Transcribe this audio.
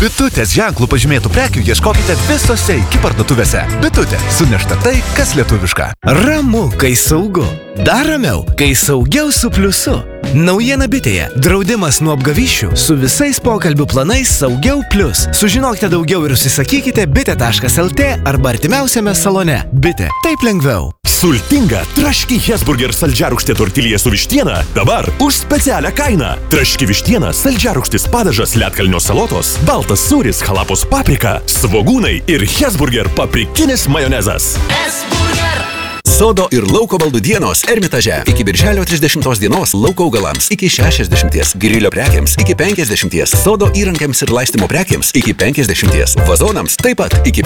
Bitutės ženklų pažymėtų prekių ieškokite visose iki parduotuvėse. Bitutė, sunešta tai, kas lietuviška. Ramu, kai saugu. Dar ramiau, kai saugiau su pliusu. Naujiena Bitėje. Draudimas nuo apgavysčių su visais pokalbių planais Saugiau Plius. Sužinokite daugiau ir užsisakykite bitė.lt arba artimiausiame salone. Bitė. Taip lengviau. Sultinga traški Hesburger saldžiarūgštė tortilija su vištiena dabar už specialią kainą. Traški vištiena, saldžiarūgštis padažas, ledkalnio salotos, baltas sūris, halapos paprika, svogūnai ir Hesburger paprikinis majonezas. Sodo ir lauko baldų dienos Ermitaže. Iki birželio 30 dienos lauko augalams iki 60, grilio prekiams iki 50, sodo įrankiams ir laistymo prekiams iki 50, vazonams taip pat iki